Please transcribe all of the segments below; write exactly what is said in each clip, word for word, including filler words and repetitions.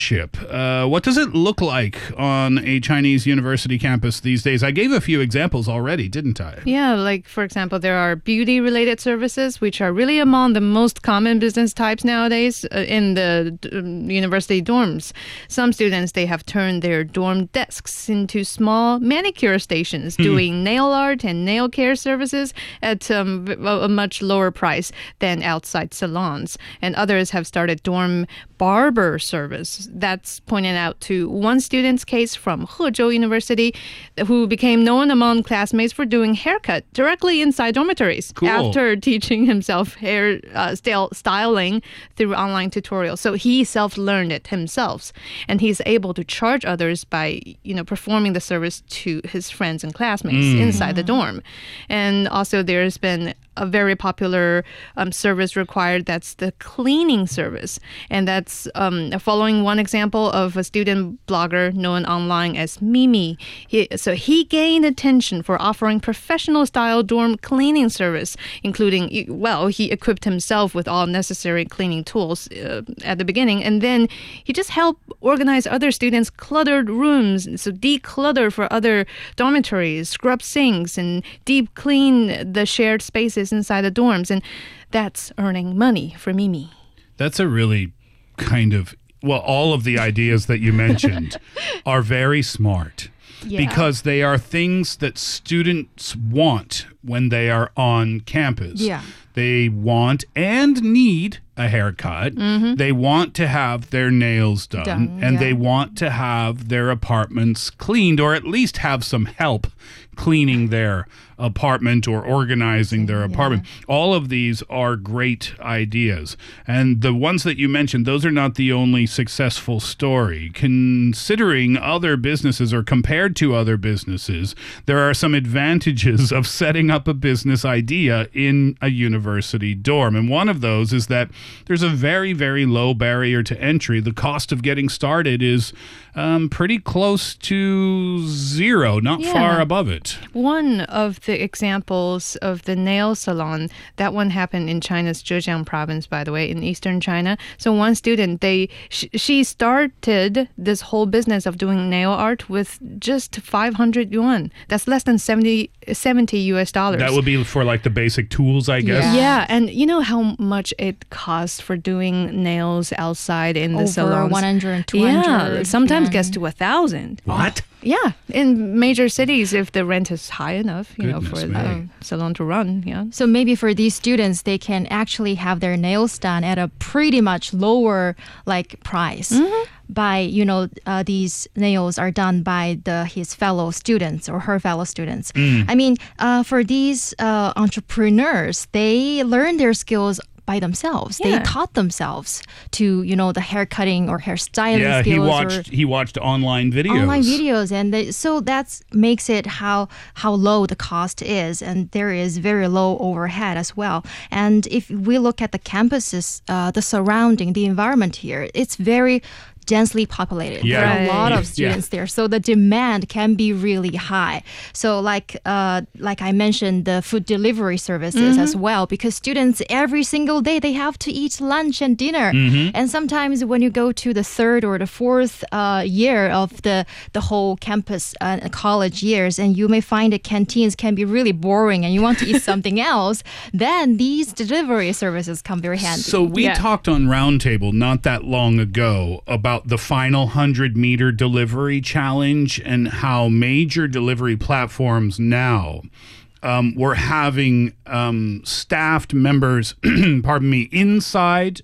Uh, what does it look like on a Chinese university campus these days? I gave a few examples already, didn't I? Yeah, like, for example, there are beauty-related services, which are really among the most common business types nowadays uh, in the um, university dorms. Some students, they have turned their dorm desks into small manicure stations, hmm. doing nail art and nail care services at um, a much lower price than outside salons. And others have started dorm barber service. That's pointed out to one student's case from Hezhou University, who became known among classmates for doing haircut directly inside dormitories cool. after teaching himself hair uh, style, styling through online tutorials. So he self-learned it himself, and he's able to charge others by, you know, performing the service to his friends and classmates mm. inside the dorm. And also there's been a very popular um, service required, that's the cleaning service. And that's um, following one example of a student blogger known online as Mimi. He, so he gained attention for offering professional-style dorm cleaning service, including, well, he equipped himself with all necessary cleaning tools uh, at the beginning, and then he just helped organize other students' cluttered rooms, so declutter for other dormitories, scrub sinks, and deep clean the shared spaces inside the dorms, and that's earning money for Mimi. That's a really kind of, well, all of the ideas that you mentioned are very smart yeah. because they are things that students want when they are on campus. Yeah. They want and need a haircut. Mm-hmm. They want to have their nails done, done and yeah. they want to have their apartments cleaned, or at least have some help cleaning their apartment or organizing their apartment. Yeah. All of these are great ideas. And the ones that you mentioned, those are not the only successful story. Considering other businesses or compared to other businesses, there are some advantages of setting up a business idea in a university dorm. And one of those is that there's a very, very low barrier to entry. The cost of getting started is um, pretty close to zero, not yeah. far above it. One of the examples of the nail salon, that one happened in China's Zhejiang province, by the way, in eastern China. So one student, they sh- she started this whole business of doing nail art with just five hundred yuan. That's less than seventy, seventy U S dollars. That would be for like the basic tools, I guess. Yeah. yeah, and you know how much it costs for doing nails outside in the Over salons? one hundred, two hundred. Yeah, sometimes yeah. gets to a thousand. What? Yeah, in major cities, if the rent is high enough, you Goodness know, for me. the salon to run, yeah. So maybe for these students, they can actually have their nails done at a pretty much lower like price. Mm-hmm. By, you know, uh, these nails are done by the his fellow students or her fellow students. Mm. I mean, uh, for these uh, entrepreneurs, they learn their skills by themselves. Yeah. They taught themselves to, you know, the hair cutting or hairstyling yeah, skills. he watched or he watched online videos. Online videos, and they, so that makes it how how low the cost is, and there is very low overhead as well. And if we look at the campuses, uh, the surrounding, the environment here, it's very densely populated. Yeah. There are Right. a lot of students Yeah. there, so the demand can be really high. So like uh, like I mentioned, the food delivery services Mm-hmm. as well, because students every single day they have to eat lunch and dinner. Mm-hmm. And sometimes when you go to the third or the fourth uh, year of the the whole campus uh, college years, and you may find that canteens can be really boring, and you want to eat something else, then these delivery services come very handy. So we Yeah. talked on Roundtable not that long ago about the final hundred meter delivery challenge and how major delivery platforms now um, were having um, staffed members, pardon me, inside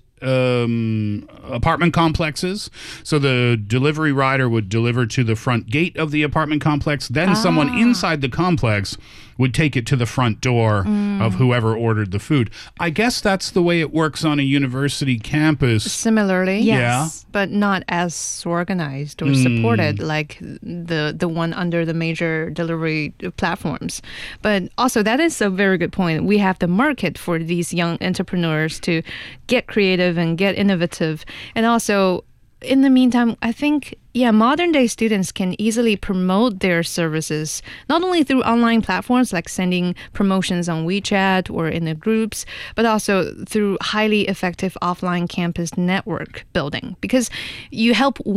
um, apartment complexes. So the delivery rider would deliver to the front gate of the apartment complex. Then someone inside the complex would take it to the front door mm. of whoever ordered the food. I guess that's the way it works on a university campus. Similarly, Yes. but not as organized or supported like the the one under the major delivery platforms. But also, that is a very good point. We have the market for these young entrepreneurs to get creative and get innovative. And also, in the meantime, I think, yeah, modern day students can easily promote their services, not only through online platforms like sending promotions on WeChat or in the groups, but also through highly effective offline campus network building, because you help